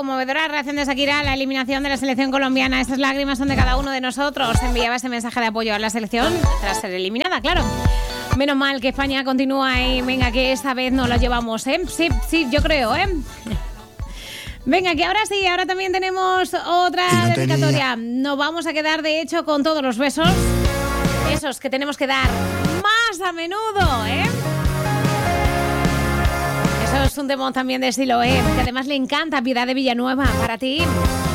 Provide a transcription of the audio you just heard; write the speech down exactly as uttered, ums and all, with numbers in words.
conmovedora reacción de Shakira a la eliminación de la selección colombiana. Estas lágrimas son de cada uno de nosotros. Enviaba ese mensaje de apoyo a la selección tras ser eliminada, claro. Menos mal que España continúa y venga, que esta vez no la llevamos, ¿eh? Sí, sí, yo creo, ¿eh? Venga, que ahora sí, ahora también tenemos otra no dedicatoria. Tenía. Nos vamos a quedar, de hecho, con todos los besos. Esos que tenemos que dar más a menudo, ¿eh? Eso es un demon también de estilo, ¿eh? Que además le encanta Piedad de Villanueva. Para ti.